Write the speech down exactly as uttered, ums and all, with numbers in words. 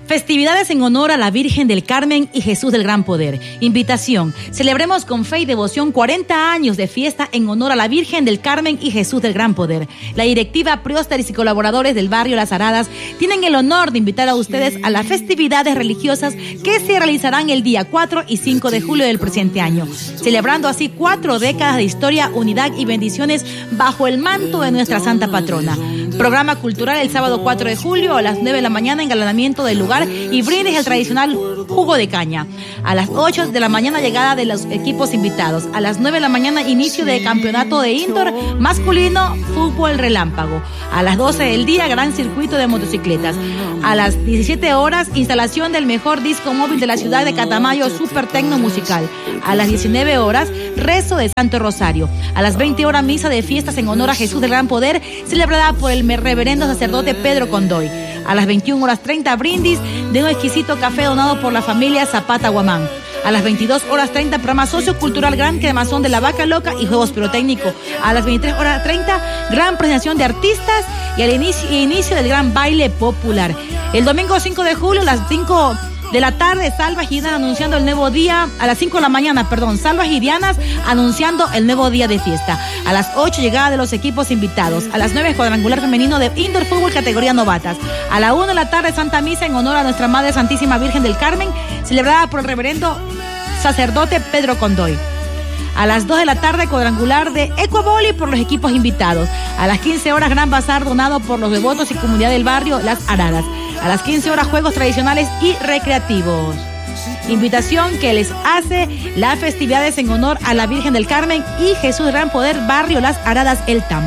Festividades en honor a la Virgen del Carmen y Jesús del Gran Poder. Invitación: celebremos con fe y devoción cuarenta años de fiesta en honor a la Virgen del Carmen y Jesús del Gran Poder. La directiva, Priósteres y colaboradores del barrio Las Aradas tienen el honor de invitar a ustedes a las festividades religiosas que se realizarán el día cuatro y cinco de julio del presente año, celebrando así cuatro décadas de historia, unidad y bendiciones bajo el manto de nuestra Santa Patrona. Programa cultural el sábado cuatro de julio a las nueve de la mañana, engalanamiento del lugar y brindis el tradicional jugo de caña. A las ocho de la mañana, llegada de los equipos invitados. A las nueve de la mañana, inicio de campeonato de indoor masculino, fútbol relámpago. A las doce del día, gran circuito de motocicletas. A las diecisiete horas, instalación del mejor disco móvil de la ciudad de Catamayo, Super Tecno Musical. A las diecinueve horas, rezo de Santo Rosario. A las veinte horas, misa de fiestas en honor a Jesús del Gran Poder, celebrada por el reverendo sacerdote Pedro Condoy. A las veintiuna horas treinta, brindis de un exquisito café donado por la familia Zapata Guamán. A las veintidós horas treinta, programa sociocultural Gran Quemazón de la Vaca Loca y juegos pirotécnicos. A las veintitrés horas treinta, gran presentación de artistas y al inicio, inicio del gran baile popular. El domingo cinco de julio, a las cinco de la tarde, Salvas y Dianas anunciando el nuevo día, a las cinco de la mañana, perdón, Salvas y Dianas anunciando el nuevo día de fiesta. A las ocho, llegada de los equipos invitados. A las nueve, cuadrangular femenino de indoor fútbol categoría novatas. A la una de la tarde, Santa Misa en honor a nuestra Madre Santísima Virgen del Carmen, celebrada por el reverendo sacerdote Pedro Condoy. A las dos de la tarde, cuadrangular de Ecoboli por los equipos invitados. A las quince horas, gran bazar donado por los devotos y comunidad del barrio Las Aradas. A las quince horas, juegos tradicionales y recreativos. Invitación que les hace las festividades en honor a la Virgen del Carmen y Jesús del Gran Poder, barrio Las Aradas, El Tambo.